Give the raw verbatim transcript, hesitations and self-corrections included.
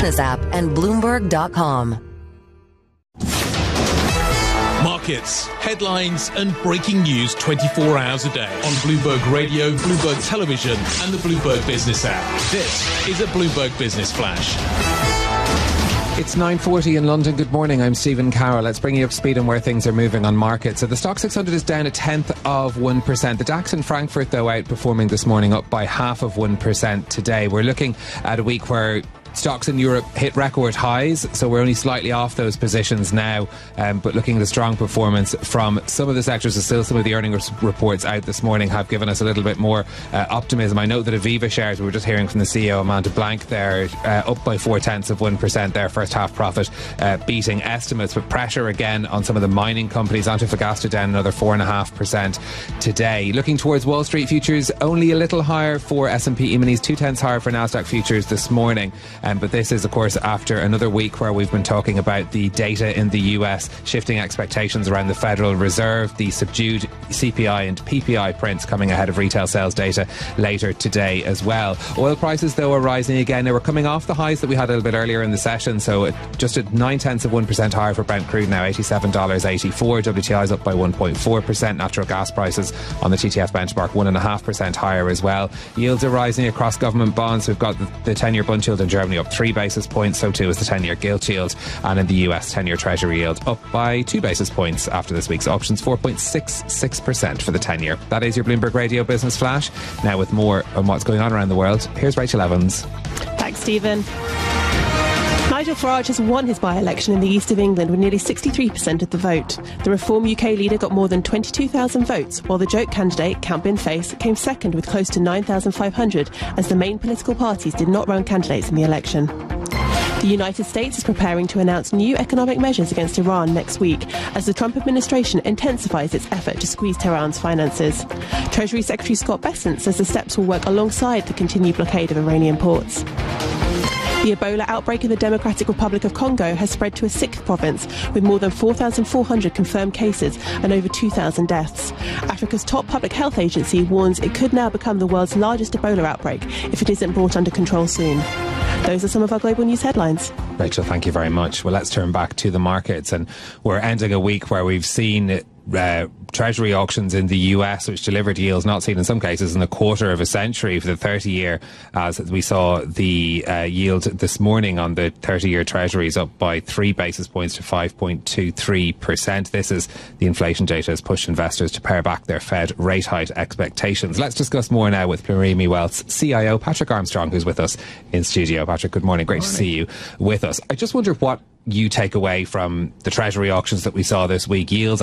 Business app and Bloomberg dot com. Markets, headlines and breaking news twenty-four hours a day on Bloomberg Radio, Bloomberg Television and the Bloomberg Business app. This is a Bloomberg Business Flash. It's nine forty in London. Good morning, I'm Stephen Carroll. Let's bring you up to speed on where things are moving on markets. So the Stoxx six hundred is down a tenth of one percent. The DAX in Frankfurt, though, outperforming this morning, up by half of one percent today. We're looking at a week where stocks in Europe hit record highs, so we're only slightly off those positions now, um, but looking at the strong performance from some of the sectors, still some of the earnings reports out this morning have given us a little bit more uh, optimism. I know that Aviva shares, we were just hearing from the C E O Amanda Blank there, uh, up by four tenths of one percent, their first half profit uh, beating estimates, but pressure again on some of the mining companies. Antofagasta down another four point five percent today. Looking towards Wall Street futures, only a little higher for S and P E-minis, two tenths higher for Nasdaq futures this morning. Um, but this is, of course, after another week where we've been talking about the data in the U S, shifting expectations around the Federal Reserve, the subdued C P I and P P I prints coming ahead of retail sales data later today as well. Oil prices, though, are rising again. They were coming off the highs that we had a little bit earlier in the session, so just at nine tenths of one percent higher for Brent crude now, eighty-seven dollars eighty-four. W T I is up by one point four percent. Natural gas prices on the T T F benchmark one point five percent higher as well. Yields are rising across government bonds. We've got the, the ten-year bund yield in Germany up three basis points, so too is the ten-year gilt yield, and in the U S ten-year Treasury yield up by two basis points after this week's auctions, four point six six percent for the ten-year. That is your Bloomberg Radio Business Flash. Now with more on what's going on around the world, here's Rachel Evans. Thanks, Stephen. Nigel Farage has won his by-election in the east of England with nearly sixty-three percent of the vote. The Reform U K leader got more than twenty-two thousand votes, while the joke candidate, Count Bin Face, came second with close to nine thousand five hundred, as the main political parties did not run candidates in the election. The United States is preparing to announce new economic measures against Iran next week as the Trump administration intensifies its effort to squeeze Tehran's finances. Treasury Secretary Scott Bessent says the steps will work alongside the continued blockade of Iranian ports. The Ebola outbreak in the Democratic Republic of Congo has spread to a sixth province, with more than four thousand four hundred confirmed cases and over two thousand deaths. Africa's top public health agency warns it could now become the world's largest Ebola outbreak if it isn't brought under control soon. Those are some of our global news headlines. Rachel, thank you very much. Well, let's turn back to the markets, and we're ending a week where we've seen Uh, Treasury auctions in the U S, which delivered yields not seen in some cases in a quarter of a century for the thirty-year, as we saw the uh, yield this morning on the thirty-year Treasuries up by three basis points to five point two three percent. This is the inflation data has pushed investors to pare back their Fed rate hike expectations. Let's discuss more now with Pirimi Wealth's C I O, Patrick Armstrong, who's with us in studio. Patrick, good morning. Great good morning. to see you with us. I just wonder what you take away from the Treasury auctions that we saw this week. Yields